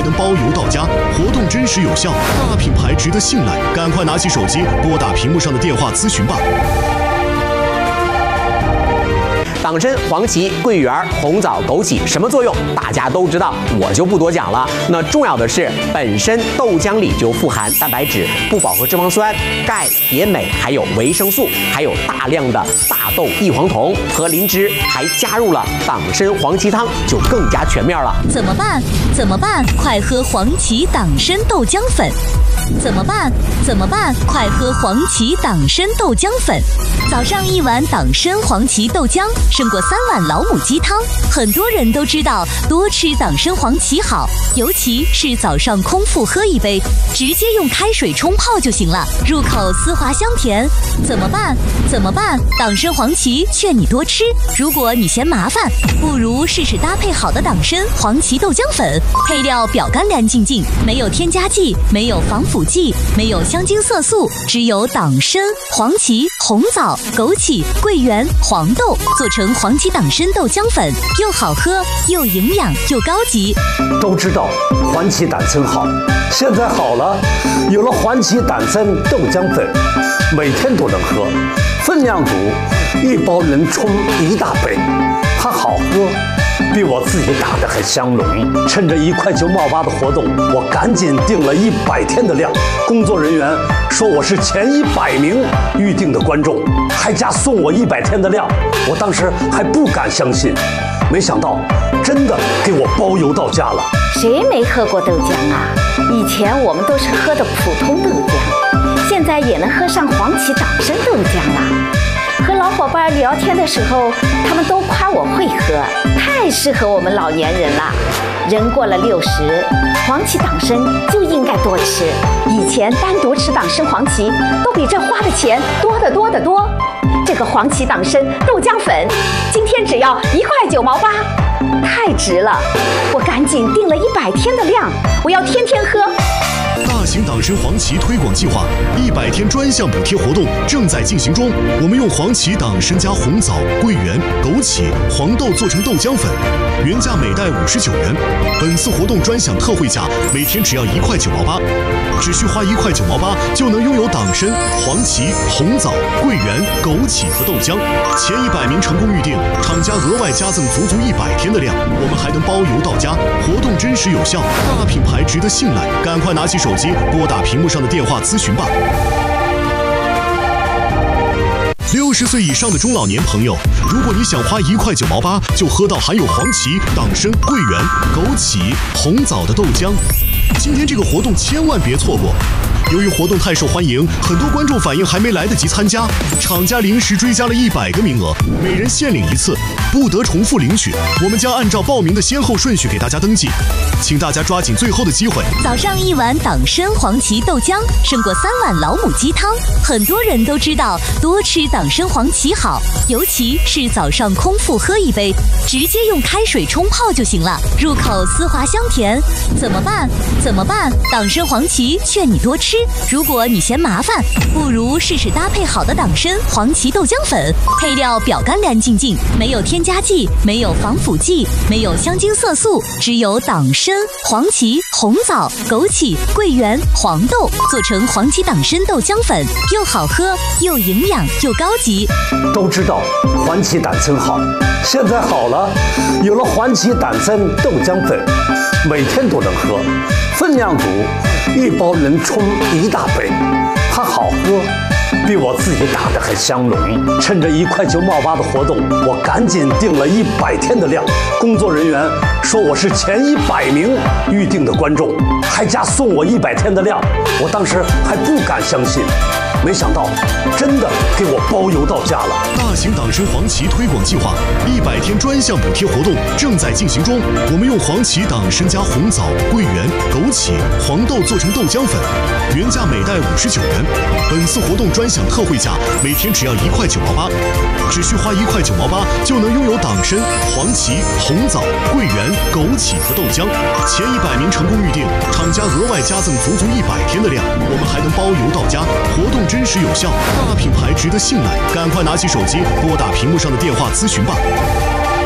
能包邮到家，活动真实有效，大品牌值得信赖，赶快拿起手机拨打屏幕上的电话咨询吧。 党参、黄芪、桂圆、红枣、枸杞什么作用？大家都知道，我就不多讲了。那重要的是，本身豆浆里就富含蛋白质、不饱和脂肪酸、钙、碘镁，还有维生素，还有大量的大豆异黄酮和磷脂，还加入了党参黄芪汤，就更加全面了。 怎么办？怎么办？快喝黄芪党参豆浆粉！怎么办？怎么办？快喝黄芪党参豆浆粉！早上1碗党参黄芪豆浆，胜过3碗老母鸡汤。很多人都知道多吃党参黄芪好，尤其是早上空腹喝一杯，直接用开水冲泡就行了，入口丝滑香甜。怎么办？怎么办？党参黄芪劝你多吃。如果你嫌麻烦，不如试试搭配好的党参黄芪豆浆粉，配料表干干净净，没有添加剂，没有防腐剂，没有香精色素，只有党参、黄芪、红枣、枸杞、桂圆、黄豆做成黄芪党参豆浆粉，又好喝又营养又高级。 都知道黄芪党参好，现在好了，有了黄芪党参豆浆粉，每天都能喝，分量足，1包能冲1大杯，它好喝，比我自己打的还香浓。趁着1块9毛8的活动，我赶紧订了100天的量。工作人员说我是前100名预定的观众，还加送我100天的量。我当时还不敢相信，没想到真的给我包邮到家了。 谁没喝过豆浆啊？以前我们都是喝的普通豆浆，现在也能喝上黄芪党参豆浆了。和老伙伴聊天的时候，他们都夸我会喝，太适合我们老年人了。人过了60，黄芪党参就应该多吃。以前单独吃党参黄芪，都比这花的钱多得多得多。这个黄芪党参豆浆粉，今天只要1块9毛8，太值了！我赶紧订了100天的量，我要天天喝。 大型党参黄芪推广计划100天专项补贴活动正在进行中。我们用黄芪、党参加红枣、桂圆、枸杞、黄豆做成豆浆粉，原价每袋59元。本次活动专享特惠价，每天只要1块9毛8，只需花1块9毛8就能拥有党参、黄芪、红枣、桂圆、枸杞和豆浆。前100名成功预定，厂家额外加赠足100天的量，我们还能包邮到家，活动真实有效，大品牌值得信赖，赶快拿起手机拨打屏幕上的电话咨询吧。60岁以上的中老年朋友，如果你想花1块9毛8就喝到含有黄芪、党参、桂圆、枸杞、红枣的豆浆，今天这个活动千万别错过。由于活动太受欢迎，很多观众反映还没来得及参加，厂家临时追加了100个名额，每人限领1次，不得重复领取。我们将按照报名的先后顺序给大家登记，请大家抓紧最后的机会。 早上1碗党参黄芪豆浆，胜过3碗老母鸡汤。很多人都知道多吃党参黄芪好，尤其是早上空腹喝一杯，直接用开水冲泡就行了，入口丝滑香甜。怎么办？怎么办？党参黄芪劝你多吃。如果你嫌麻烦，不如试试搭配好的党参黄芪豆浆粉，配料表干干净净，没有添加剂，没有防腐剂，没有香精色素，只有党参、黄芪、红枣、枸杞、桂圆、黄豆做成黄芪党参豆浆粉，又好喝又营养又高级。 都知道黄芪党参好，现在好了，有了黄芪党参豆浆粉，每天都能喝，分量足，1包能冲1大杯，它好喝，比我自己打的还香浓。趁着1块9毛8的活动，我赶紧订了100天的量。工作人员说我是前100名预定的观众，还加送我100天的量。我当时还不敢相信，没想到真的给我包邮到家了。 大型党参黄芪推广计划100天专项补贴活动正在进行中。我们用黄芪、党参加红枣、桂圆、枸杞、黄豆做成豆浆粉，原价每袋59元。本次活动专享特惠价，每天只要1块9毛8，只需花1块9毛8就能拥有党参、黄芪、红枣、桂圆、枸杞和豆浆。前100名成功预定，厂家额外加赠足100天的量，我们还能包邮到家，活动真实有效，大品牌值得信赖，赶快拿起手机拨打屏幕上的电话咨询吧。